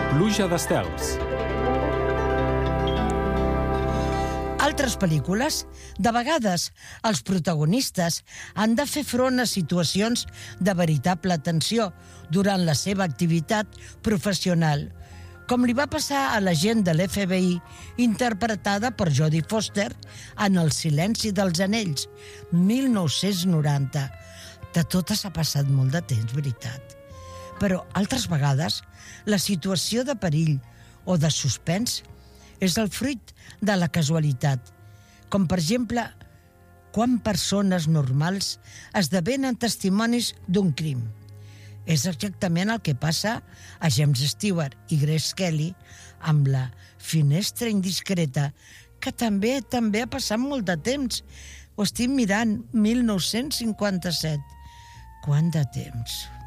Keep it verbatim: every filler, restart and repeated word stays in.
Pluja d'estels. Altres pel·lícules, de vegades, els protagonistes han de fer front a situacions de veritable tensió durant la seva activitat professional, com li va passar a l'agent de l'F B I, interpretada per Jodie Foster en El silenci dels anells, mil nou-cents noranta. De totes ha passat molt de temps, veritat. Però, altres vegades, la situació de perill o de suspens és el fruit de la casualitat, com per exemple, quan persones normals esdevenen testimonis d'un crim. És exactament el que passa a James Stewart i Grace Kelly amb La finestra indiscreta, que també també ha passat molt de temps. Ho estic mirant, mil nou-cents cinquanta-set. Quant de temps...